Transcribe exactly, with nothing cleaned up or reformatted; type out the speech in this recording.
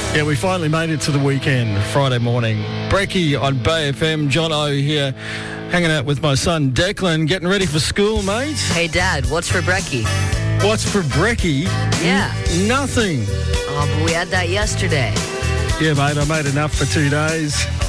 Yeah, we finally made it to the weekend, Friday morning. Brekkie on Bay F M. John O here, hanging out with my son Declan, getting ready for school, mate. Hey, Dad, what's for Brekkie? What's for Brekkie? Yeah. N- nothing. Oh, but we had that yesterday. Yeah, mate, I made enough for two days.